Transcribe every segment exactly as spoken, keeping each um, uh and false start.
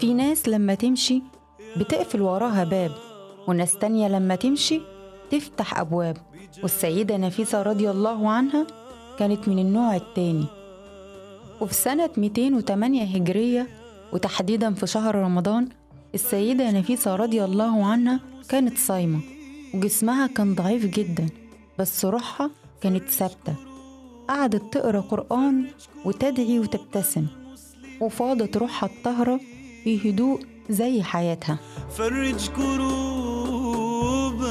في ناس لما تمشي بتقفل وراها باب، وناس تانية لما تمشي تفتح أبواب، والسيدة نفيسة رضي الله عنها كانت من النوع التاني. وفي سنة مئتين وثمانية هجرية، وتحديدا في شهر رمضان، السيدة نفيسة رضي الله عنها كانت صايمة، وجسمها كان ضعيف جدا بس روحها كانت ثابتة. قعدت تقرأ قرآن وتدعي وتبتسم، وفاضت روحها الطاهرة في هدوء زي حياتها. فرج كروب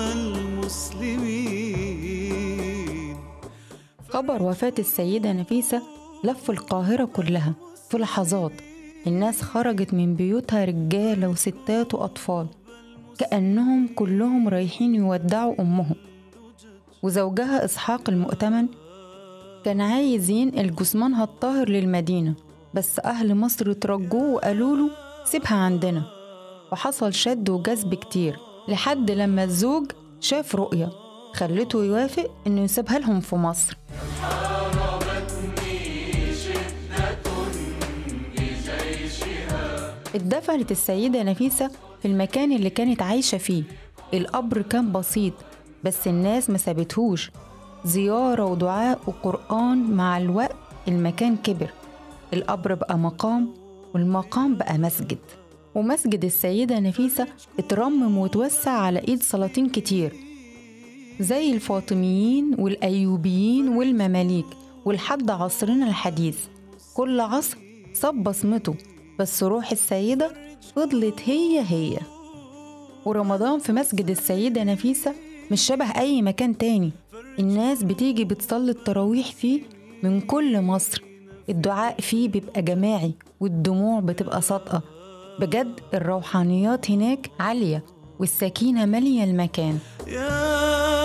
المسلمين. خبر وفاة السيدة نفيسة لف القاهرة كلها في لحظات. الناس خرجت من بيوتها رجالة وستات وأطفال، كأنهم كلهم رايحين يودعوا أمهم. وزوجها إسحاق المؤتمن كان عايز ينقل جثمانها الطاهر للمدينة، بس أهل مصر ترجوه وقالوا له سيبها عندنا. وحصل شد وجذب كتير لحد لما الزوج شاف رؤية خلته يوافق إنه يسيبها لهم في مصر. اتدفنت السيدة نفيسة في المكان اللي كانت عايشة فيه. القبر كان بسيط بس الناس ما سابتهوش، زيارة ودعاء وقرآن. مع الوقت المكان كبر، القبر بقى مقام والمقام بقى مسجد. ومسجد السيدة نفيسة اترمم وتوسع على ايد سلاطين كتير زي الفاطميين والأيوبيين والمماليك، ولحد عصرنا الحديث كل عصر صب بصمته، بس روح السيدة فضلت هي هي. ورمضان في مسجد السيدة نفيسة مش شبه أي مكان تاني. الناس بتيجي بتصلي التراويح فيه من كل مصر. الدعاء فيه بيبقى جماعي والدموع بتبقى صادقة. بجد الروحانيات هناك عالية والسكينة مالية المكان. يا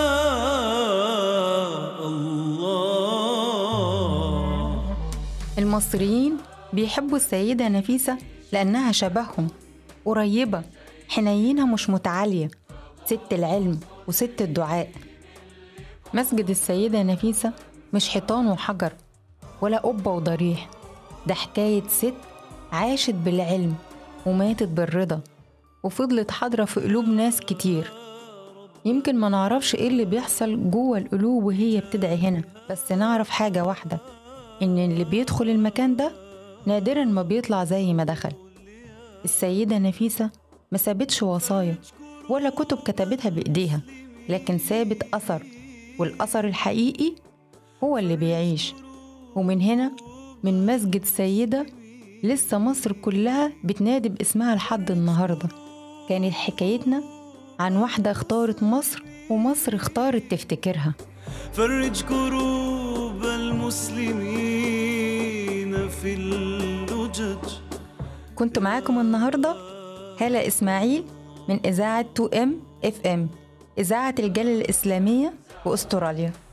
الله. المصريين بيحبوا السيدة نفيسة لأنها شبههم، قريبة، حنينة مش متعالية، ست العلم وست الدعاء. مسجد السيدة نفيسة مش حيطان وحجر ولا قبة وضريح، ده حكاية ست عاشت بالعلم وماتت بالرضا، وفضلت حاضرة في قلوب ناس كتير. يمكن ما نعرفش ايه اللي بيحصل جوه القلوب وهي بتدعي هنا، بس نعرف حاجة واحدة، ان اللي بيدخل المكان ده نادرا ما بيطلع زي ما دخل. السيدة نفيسة ما سابتش وصايا ولا كتب كتبتها بإيديها، لكن سابت أثر، والأثر الحقيقي هو اللي بيعيش. ومن هنا، من مسجد سيدة، لسه مصر كلها بتنادي باسمها لحد النهاردة. كانت حكايتنا عن واحدة اختارت مصر ومصر اختارت تفتكرها. فرج كروب المسلمين في اللجج. كنت معاكم النهاردة هالة إسماعيل من إذاعة تو إم إف إم، إذاعة الجالية الإسلامية وأستراليا.